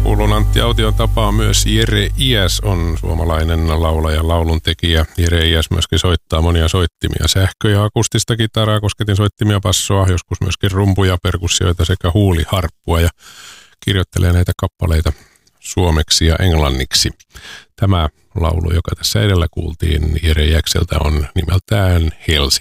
kuulun Antti Aution tapaan myös Jere Iäs on suomalainen laulaja, lauluntekijä. Jere Iäs myöskin soittaa monia soittimia, sähkö- ja akustista kitaraa, kosketinsoittimia, bassoa, joskus myöskin rumpuja, perkussioita sekä huuliharppua ja kirjoittelee näitä kappaleita suomeksi ja englanniksi. Tämä laulu, joka tässä edellä kuultiin Jere Iäkseltä, on nimeltään Helsinki.